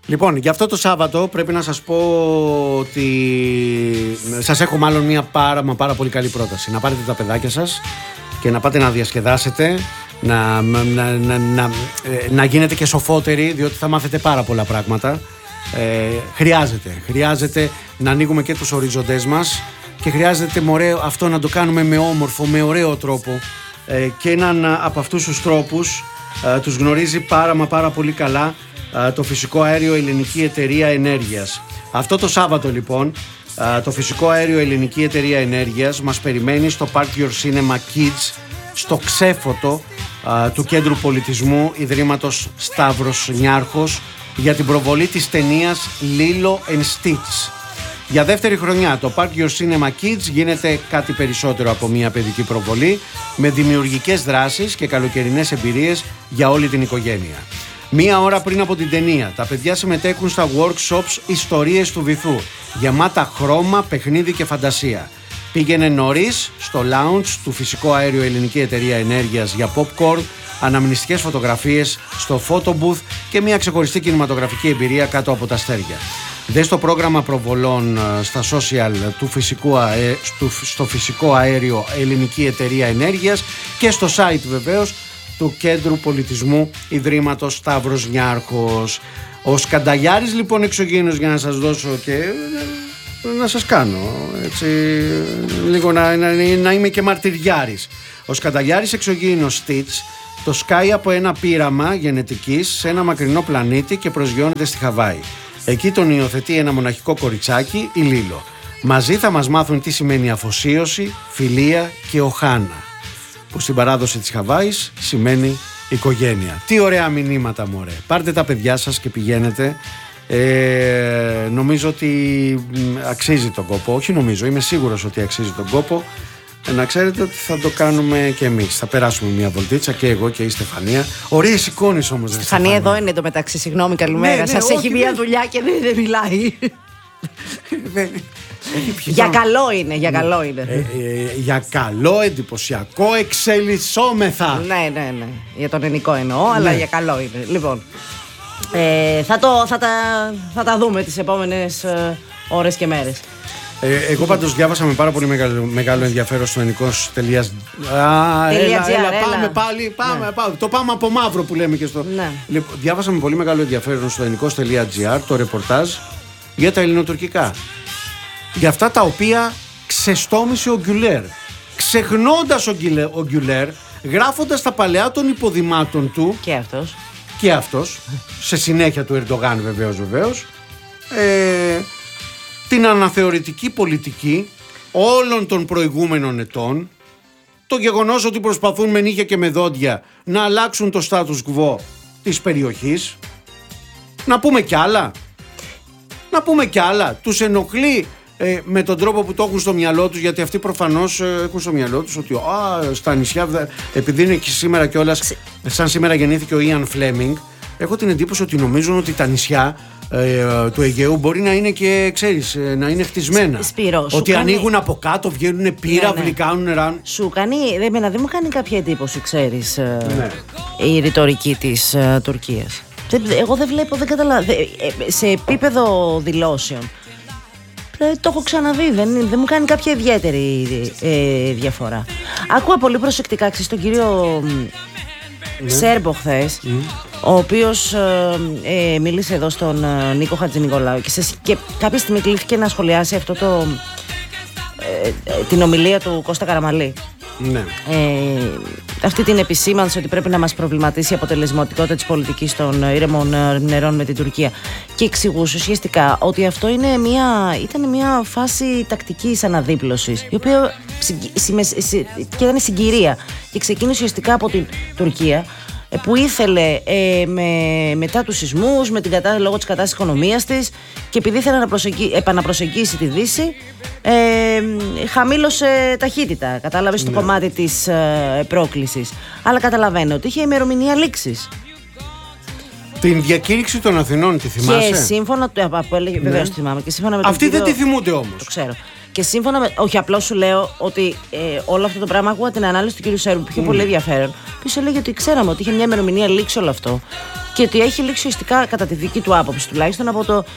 Λοιπόν, για αυτό το Σάββατο πρέπει να σας πω ότι σας έχω μάλλον μια πάρα πολύ καλή πρόταση. Να πάρετε τα παιδάκια σας και να πάτε να διασκεδάσετε, να γίνετε και σοφότεροι, διότι θα μάθετε πάρα πολλά πράγματα. Χρειάζεται να ανοίγουμε και τους οριζοντές μας και χρειάζεται αυτό να το κάνουμε με όμορφο, με ωραίο τρόπο, και έναν από αυτούς τους τρόπους τους γνωρίζει πάρα πολύ καλά το Φυσικό Αέριο Ελληνική Εταιρεία Ενέργειας. Αυτό το Σάββατο λοιπόν το Φυσικό Αέριο Ελληνική Εταιρεία Ενέργειας μας περιμένει στο Park Your Cinema Kids, στο ξέφωτο του Κέντρου Πολιτισμού Ιδρύματος Σταύρος Νιάρχος, για την προβολή της ταινίας Lilo and Stitch. Για δεύτερη χρονιά το Park Your Cinema Kids γίνεται κάτι περισσότερο από μια παιδική προβολή, με δημιουργικές δράσεις και καλοκαιρινές εμπειρίες για όλη την οικογένεια. Μία ώρα πριν από την ταινία, τα παιδιά συμμετέχουν στα workshops Ιστορίες του Βυθού, γεμάτα χρώμα, παιχνίδι και φαντασία. Πήγαινε νωρίς στο lounge του Φυσικό Αέριο Ελληνική Εταιρεία Ενέργειας για popcorn, αναμνηστικές φωτογραφίες στο photo booth και μια ξεχωριστή κινηματογραφική εμπειρία κάτω από τα αστέρια. Δες το πρόγραμμα προβολών στα social στο Φυσικό Αέριο Ελληνική Εταιρεία Ενέργειας και στο site βεβαίως του Κέντρου Πολιτισμού Ιδρύματος Σταύρος Νιάρχος. Ο Σκανταγιάρης λοιπόν εξωγήινος, για να σας δώσω και να σας κάνω έτσι λίγο να είμαι και μαρτυριάρης. Ο Σκανταγιάρης εξωγήινος Stitch το σκάει από ένα πείραμα γενετικής σε ένα μακρινό πλανήτη και προσγειώνεται στη Χαβάη. Εκεί τον υιοθετεί ένα μοναχικό κοριτσάκι, η Λίλο. Μαζί θα μας μάθουν τι σημαίνει αφοσίωση, φιλία και οχάνα, που στην παράδοση της Χαβάης σημαίνει οικογένεια. Τι ωραία μηνύματα, μωρέ. Πάρτε τα παιδιά σας και πηγαίνετε. Νομίζω ότι αξίζει τον κόπο. Όχι νομίζω, είμαι σίγουρος ότι αξίζει τον κόπο. Να ξέρετε ότι θα το κάνουμε και εμείς. Θα περάσουμε μια βολτίτσα και εγώ και η Στεφανία. Ωραία σηκώνεις όμως. Στεφανία εδώ είναι εντωμεταξύ. Συγγνώμη, καλημέρα. Σας έχει μια δουλειά και δεν μιλάει. Για καλό είναι, για καλό είναι. Για καλό, εντυπωσιακό, εξελισσόμεθα. Ναι. Για τον ελληνικό εννοώ, αλλά για καλό είναι. Λοιπόν, θα τα δούμε τις επόμενες ώρες και μέρες. Εγώ πάντως διάβασα με πάρα πολύ μεγάλο ενδιαφέρον στο ενικός.gr. Πάμε πάλι. Το πάμε από μαύρο που λέμε και στο. Διάβασα με πολύ μεγάλο ενδιαφέρον στο ενικός.gr το ρεπορτάζ για τα ελληνοτουρκικά. Για αυτά τα οποία ξεστόμησε ο Γκιουλέρ. Ξεχνώντας ο Γκιουλέρ, γράφοντας τα παλαιά των υποδημάτων του. Και αυτός. Σε συνέχεια του Ερντογάν βεβαίως. Την αναθεωρητική πολιτική όλων των προηγούμενων ετών, το γεγονός ότι προσπαθούν με νύχια και με δόντια να αλλάξουν το status quo της περιοχής. Να πούμε κι άλλα. Τους ενοχλεί με τον τρόπο που το έχουν στο μυαλό τους, γιατί αυτοί προφανώς έχουν στο μυαλό τους ότι στα νησιά, επειδή είναι και σήμερα κιόλας, σαν σήμερα γεννήθηκε ο Ιαν Φλέμινγκ, έχω την εντύπωση ότι νομίζουν ότι τα νησιά του Αιγαίου μπορεί να είναι και, ξέρεις, να είναι χτισμένα. Σπύρο, ότι ανοίγουν από κάτω, βγαίνουν πύραυλοι, κάνουν νερά. Σου κάνει, δεν μου κάνει κάποια εντύπωση, ξέρεις, η ρητορική της Τουρκίας. Εγώ δεν βλέπω, δεν καταλαβαίνω. Σε επίπεδο δηλώσεων το έχω ξαναδεί, δεν μου κάνει κάποια ιδιαίτερη διαφορά. Άκουγα πολύ προσεκτικά τον κύριο Σέρμπο χθες, ο οποίος μίλησε εδώ στον Νίκο Χατζηνικολάου και κάποια στιγμή κλήθηκε να σχολιάσει την ομιλία του Κώστα Καραμαλή. Αυτή την επισήμανση ότι πρέπει να μας προβληματίσει η αποτελεσματικότητα της πολιτικής των ήρεμων νερών με την Τουρκία, και εξηγούσε ουσιαστικά ότι αυτό ήταν μια φάση τακτικής αναδίπλωσης, η οποία και ήταν συγκυρία, και ξεκίνησε ουσιαστικά από την Τουρκία, που ήθελε μετά τους σεισμούς, λόγω της κατάστασης οικονομίας της, και επειδή ήθελε να επαναπροσεγγίσει τη Δύση, χαμήλωσε ταχύτητα, κατάλαβες, στο κομμάτι της πρόκλησης. Αλλά καταλαβαίνω ότι είχε ημερομηνία λήξης. Την διακήρυξη των Αθηνών τη θυμάσαι? Και σύμφωνα, βεβαίως τη θυμάμαι, και σύμφωνα με τον Αυτοί κύριο, δεν τη θυμούνται όμως. Το ξέρω. Και σύμφωνα με. Όχι, απλώς σου λέω ότι όλο αυτό το πράγμα, άκουγα την ανάλυση του κ. Σέρμπου που είχε πολύ ενδιαφέρον. Ποιος έλεγε ότι ξέραμε ότι είχε μια ημερομηνία λήξη όλο αυτό. και ότι έχει λήξει ουσιαστικά, κατά τη δική του άποψη τουλάχιστον, από το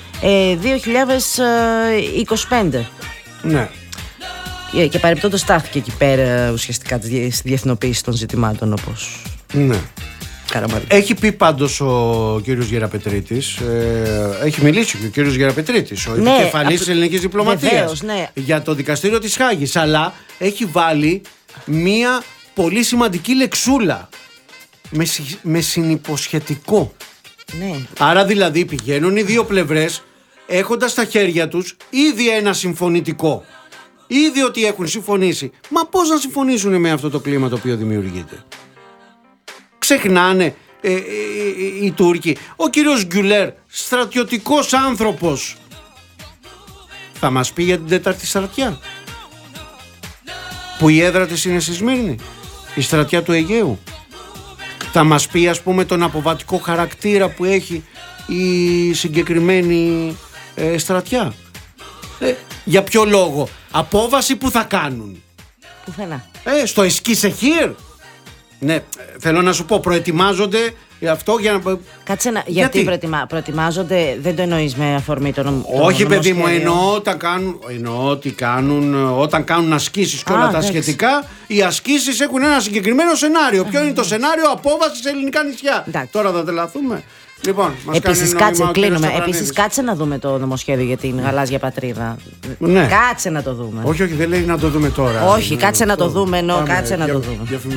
2025. Ναι. Και παρεπτόντως στάθηκε εκεί πέρα ουσιαστικά στη διεθνοποίηση των ζητημάτων, όπως. Ναι. Καραμαρίκη. Έχει πει πάντως ο κύριος Γεραπετρίτης, έχει μιλήσει και ο κύριος Γεραπετρίτης, ο επικεφαλής της ελληνικής διπλωματίας, βεβαίως, ναι, για το δικαστήριο της Χάγης, αλλά έχει βάλει μία πολύ σημαντική λεξούλα με συνυποσχετικό. Ναι. Άρα δηλαδή πηγαίνουν οι δύο πλευρές έχοντας στα χέρια τους ήδη ένα συμφωνητικό. Ήδη ότι έχουν συμφωνήσει. Μα πώς να συμφωνήσουν με αυτό το κλίμα το οποίο δημιουργείται? Ξεχνάνε οι Τούρκοι. Ο κύριος Γκιουλέρ, στρατιωτικός άνθρωπος, θα μας πει για την τέταρτη στρατιά που η έδρα της είναι στη Σμύρνη, η στρατιά του Αιγαίου. Θα μας πει, ας πούμε, τον αποβατικό χαρακτήρα που έχει η συγκεκριμένη στρατιά. Για ποιο λόγο? Απόβαση που θα κάνουν? Πουθενά. Στο Εσκίσεχήρ. Ναι, θέλω να σου πω, προετοιμάζονται αυτό για να. Κάτσε να. Γιατί προετοιμάζονται, δεν το εννοείς με αφορμή τον. Όχι, παιδί μου, εννοώ ότι κάνουν όταν κάνουν ασκήσεις και όλα τα σχετικά. Οι ασκήσεις έχουν ένα συγκεκριμένο σενάριο. Ποιο είναι το σενάριο? Απόβαση σε ελληνικά νησιά. Τώρα θα τρελαθούμε. Λοιπόν, επίσης, κάτσε να δούμε το νομοσχέδιο για την γαλάζια πατρίδα. Ναι. Κάτσε να το δούμε. Όχι, δεν λέει να το δούμε τώρα. Όχι, κάτσε να το δούμε. Κάτσε να το δούμε.